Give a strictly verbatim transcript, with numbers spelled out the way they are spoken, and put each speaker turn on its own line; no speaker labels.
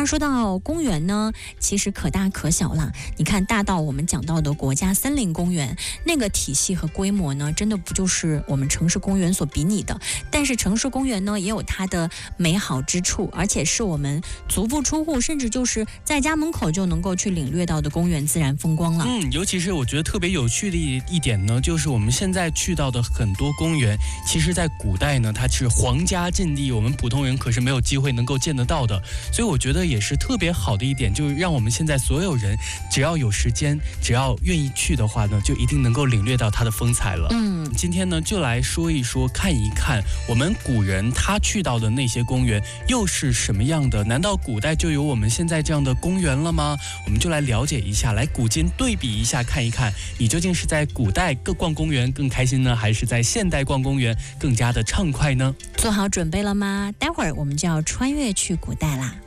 说到公园呢，其实可大可小啦。你看，大到我们讲到的国家森林公园，那个体系和规模呢，真的不就是我们城市公园所比拟的。但是城市公园呢，也有它的美好之处，而且是我们足不出户，甚至就是在家门口就能够去领略到的公园自然风光了。
嗯，尤其是我觉得特别有趣的一点呢，就是我们现在去到的很多公园，其实在古代呢，它是皇家禁地，我们普通人可是没有机会能够见得到的。所以我觉得也是特别好的一点，就是让我们现在所有人只要有时间，只要愿意去的话呢，就一定能够领略到它的风采了。
嗯，
今天呢就来说一说，看一看我们古人他去到的那些公园又是什么样的？难道古代就有我们现在这样的公园了吗？我们就来了解一下，来古今对比一下，看一看你究竟是在古代更逛公园更开心呢，还是在现代逛公园更加的畅快呢？
做好准备了吗？待会儿我们就要穿越去古代啦。